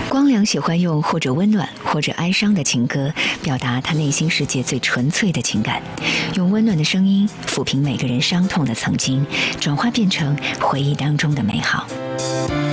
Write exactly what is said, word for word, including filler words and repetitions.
光良喜欢用或者温暖或者哀伤的情歌，表达他内心世界最纯粹的情感，用温暖的声音抚平每个人伤痛的曾经，转化变成回忆当中的美好。